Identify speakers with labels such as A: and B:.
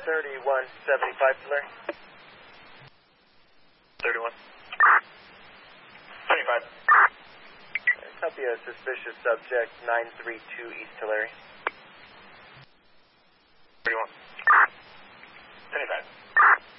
A: 3175 Tulare.
B: 31. 25.
A: Copy a suspicious subject, 932 East Tulare.